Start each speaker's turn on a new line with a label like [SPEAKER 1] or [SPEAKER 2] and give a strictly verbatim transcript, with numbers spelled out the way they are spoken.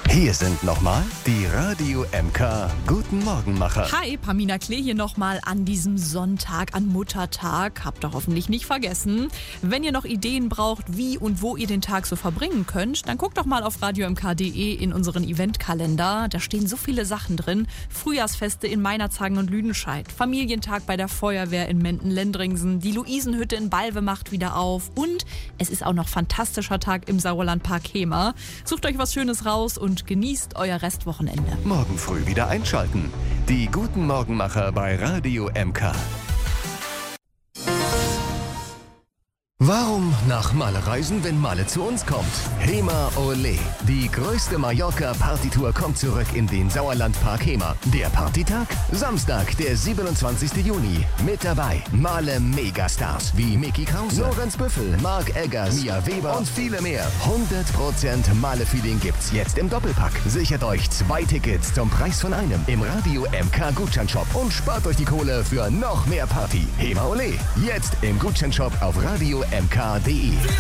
[SPEAKER 1] Hier sind nochmal die Radio M K Guten Morgenmacher.
[SPEAKER 2] Hi, Pamina Klee hier nochmal an diesem Sonntag, an Muttertag. Habt ihr hoffentlich nicht vergessen. Wenn ihr noch Ideen braucht, wie und wo ihr den Tag so verbringen könnt, dann guckt doch mal auf radio m k punkt d e in unseren Eventkalender. Da stehen so viele Sachen drin. Frühjahrsfeste in Meinerzhagen und Lüdenscheid, Familientag bei der Feuerwehr in Menden-Lendringsen, die Luisenhütte in Balve macht wieder auf und es ist auch noch fantastischer Tag im Sauerlandpark Hemer. Sucht euch was Schönes raus und genießt euer Restwochenende.
[SPEAKER 1] Morgen früh wieder einschalten. Die Guten Morgenmacher bei Radio M K. Warum nach Malle reisen, wenn Malle zu uns kommt? Hemer Ole. Die größte Mallorca-Partytour kommt zurück in den Sauerlandpark Hemer. Der Partytag? Samstag, der siebenundzwanzigsten Juni. Mit dabei Malle Megastars wie Micky Krause, Lorenz Büffel, Mark Eggers, Mia Weber und viele mehr. hundert Prozent Malle-Feeling gibt's jetzt im Doppelpack. Sichert euch zwei Tickets zum Preis von einem im Radio M K Gutscheinshop und spart euch die Kohle für noch mehr Party. Hemer Ole. Jetzt im Gutscheinshop auf radio m k punkt d e.